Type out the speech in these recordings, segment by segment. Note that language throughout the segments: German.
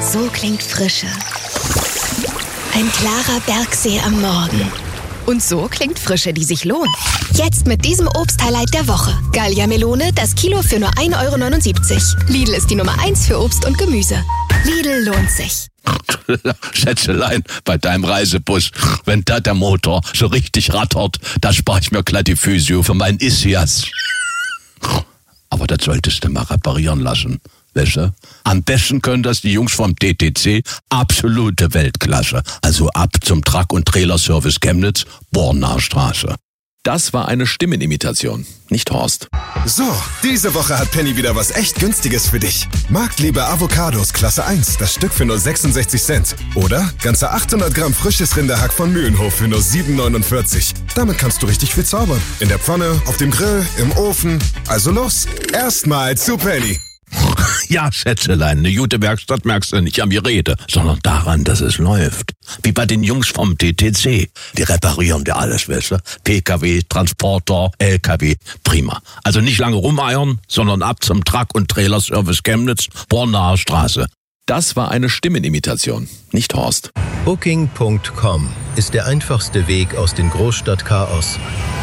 So klingt Frische. Ein klarer Bergsee am Morgen. Und so klingt Frische, die sich lohnt. Jetzt mit diesem Obst-Highlight der Woche. Gallia Melone, das Kilo für nur 1,79 €. Lidl ist die Nummer 1 für Obst und Gemüse. Lidl lohnt sich. Schätzelein, bei deinem Reisebus, wenn da der Motor so richtig rattert, da spare ich mir glatt die Physio für meinen Ischias. Aber das solltest du mal reparieren lassen. Weißt du? Am besten können das die Jungs vom TTC, absolute Weltklasse. Also ab zum Truck- und Trailerservice Chemnitz, Bornaer Straße. Das war eine Stimmenimitation, nicht Horst. So, diese Woche hat Penny wieder was echt Günstiges für dich. Marktliebe Avocados Klasse 1, das Stück für nur 66 Cent. Oder ganze 800 Gramm frisches Rinderhack von Mühlenhof für nur 7,49 €. Damit kannst du richtig viel zaubern. In der Pfanne, auf dem Grill, im Ofen. Also los, erstmal zu Penny. Ja, Schätzelein, eine gute Werkstatt merkst du nicht am Gerede, sondern daran, dass es läuft. Wie bei den Jungs vom TTC. Die reparieren dir alles, weißt du? PKW, Transporter, LKW, prima. Also nicht lange rumeiern, sondern ab zum Truck- und Trailerservice Chemnitz, Bornaer Straße. Das war eine Stimmenimitation, nicht Horst. Booking.com ist der einfachste Weg aus dem Großstadtchaos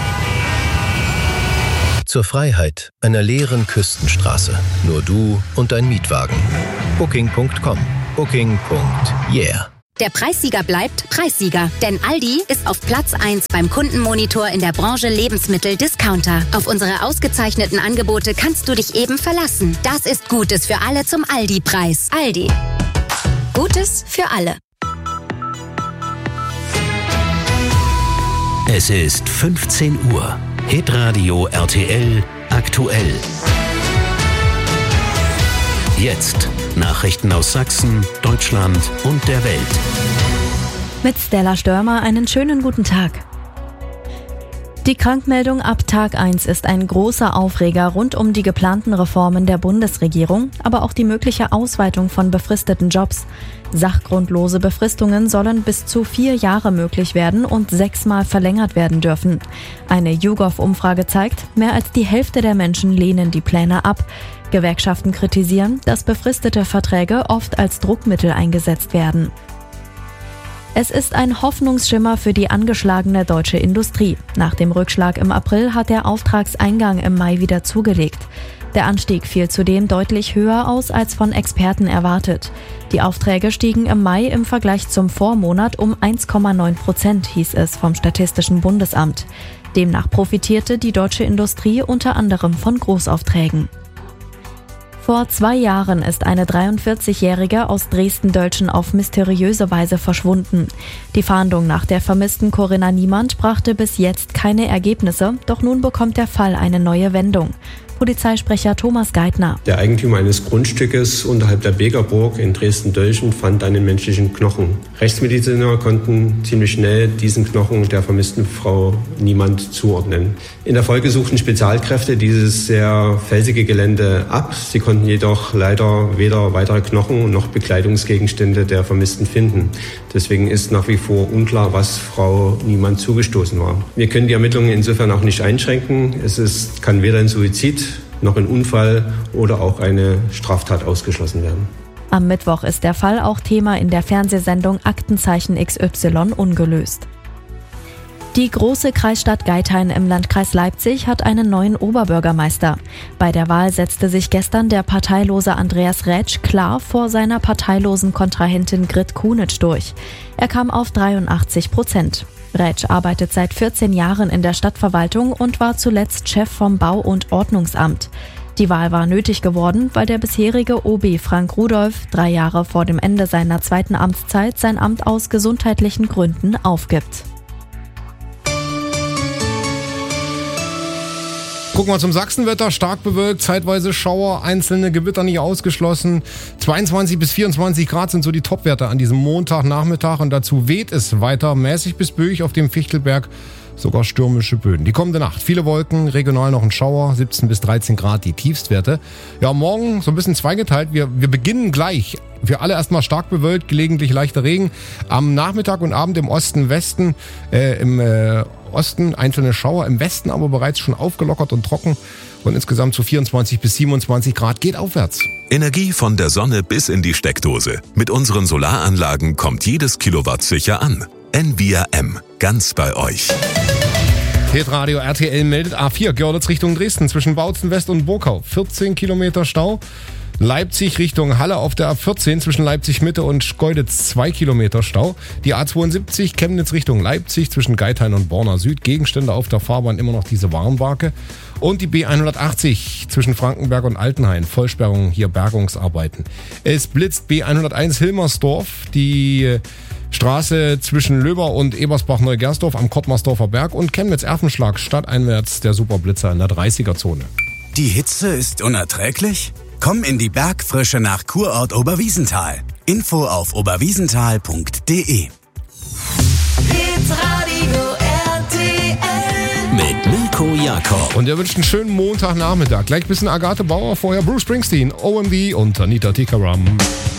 zur Freiheit einer leeren Küstenstraße. Nur du und dein Mietwagen. Booking.com. Booking.yeah. Der Preissieger bleibt Preissieger, denn Aldi ist auf Platz 1 beim Kundenmonitor in der Branche Lebensmittel-Discounter. Auf unsere ausgezeichneten Angebote kannst du dich eben verlassen. Das ist Gutes für alle zum Aldi-Preis. Aldi. Gutes für alle. Es ist 15 Uhr. Hitradio RTL aktuell. Jetzt Nachrichten aus Sachsen, Deutschland und der Welt. Mit Stella Störmer einen schönen guten Tag. Die Krankmeldung ab Tag 1 ist ein großer Aufreger rund um die geplanten Reformen der Bundesregierung, aber auch die mögliche Ausweitung von befristeten Jobs. Sachgrundlose Befristungen sollen bis zu 4 Jahre möglich werden und 6-mal verlängert werden dürfen. Eine YouGov-Umfrage zeigt, mehr als die Hälfte der Menschen lehnen die Pläne ab. Gewerkschaften kritisieren, dass befristete Verträge oft als Druckmittel eingesetzt werden. Es ist ein Hoffnungsschimmer für die angeschlagene deutsche Industrie. Nach dem Rückschlag im April hat der Auftragseingang im Mai wieder zugelegt. Der Anstieg fiel zudem deutlich höher aus als von Experten erwartet. Die Aufträge stiegen im Mai im Vergleich zum Vormonat um 1,9%, hieß es vom Statistischen Bundesamt. Demnach profitierte die deutsche Industrie unter anderem von Großaufträgen. Vor 2 Jahren ist eine 43-Jährige aus Dresden-Dölzschen auf mysteriöse Weise verschwunden. Die Fahndung nach der vermissten Corinna Niemand brachte bis jetzt keine Ergebnisse, doch nun bekommt der Fall eine neue Wendung. Polizeisprecher Thomas Geithner. Der Eigentümer eines Grundstückes unterhalb der Begerburg in Dresden-Dölzschen fand einen menschlichen Knochen. Rechtsmediziner konnten ziemlich schnell diesen Knochen der vermissten Frau Niemand zuordnen. In der Folge suchten Spezialkräfte dieses sehr felsige Gelände ab. Sie konnten jedoch leider weder weitere Knochen noch Bekleidungsgegenstände der Vermissten finden. Deswegen ist nach wie vor unklar, was Frau Niemand zugestoßen war. Wir können die Ermittlungen insofern auch nicht einschränken. Kann weder ein Suizid noch ein Unfall oder auch eine Straftat ausgeschlossen werden. Am Mittwoch ist der Fall auch Thema in der Fernsehsendung Aktenzeichen XY ungelöst. Die große Kreisstadt Geithain im Landkreis Leipzig hat einen neuen Oberbürgermeister. Bei der Wahl setzte sich gestern der parteilose Andreas Rätsch klar vor seiner parteilosen Kontrahentin Grit Kunitsch durch. Er kam auf 83%. Rätsch arbeitet seit 14 Jahren in der Stadtverwaltung und war zuletzt Chef vom Bau- und Ordnungsamt. Die Wahl war nötig geworden, weil der bisherige OB Frank Rudolph 3 Jahre vor dem Ende seiner 2. Amtszeit sein Amt aus gesundheitlichen Gründen aufgibt. Gucken wir zum Sachsenwetter. Stark bewölkt, zeitweise Schauer, einzelne Gewitter nicht ausgeschlossen. 22 bis 24 Grad sind so die Topwerte an diesem Montagnachmittag. Und dazu weht es weiter mäßig bis böig auf dem Fichtelberg. Sogar stürmische Böen. Die kommende Nacht. Viele Wolken, regional noch ein Schauer, 17 bis 13 Grad die Tiefstwerte. Ja, morgen so ein bisschen zweigeteilt. Wir beginnen gleich. Für alle erstmal stark bewölkt, gelegentlich leichter Regen. Am Nachmittag und Abend im Osten, Westen, im Osten einzelne Schauer, im Westen aber bereits schon aufgelockert und trocken und insgesamt zu 24 bis 27 Grad geht aufwärts. Energie von der Sonne bis in die Steckdose. Mit unseren Solaranlagen kommt jedes Kilowatt sicher an. Envia M, ganz bei euch. Hitradio RTL meldet A4 Görlitz Richtung Dresden zwischen Bautzen West und Burkau. 14 Kilometer Stau. Leipzig Richtung Halle auf der A14 zwischen Leipzig Mitte und Schkeuditz 2 Kilometer Stau. Die A72 Chemnitz Richtung Leipzig zwischen Geithain und Borna Süd. Gegenstände auf der Fahrbahn immer noch diese Warnbarke. Und die B180 zwischen Frankenberg und Altenhain. Vollsperrung, hier Bergungsarbeiten. Es blitzt B101 Hilmersdorf. Die Straße zwischen Löber und Ebersbach-Neugersdorf am Kottmarsdorfer Berg und Chemnitz-Erfenschlag stadteinwärts der Superblitzer in der 30er-Zone. Die Hitze ist unerträglich? Komm in die Bergfrische nach Kurort Oberwiesenthal. Info auf oberwiesenthal.de. Mit Mirko Jakob. Und er wünscht einen schönen Montagnachmittag. Gleich bisschen Agathe Bauer, vorher Bruce Springsteen, OMD und Anita Tikaram.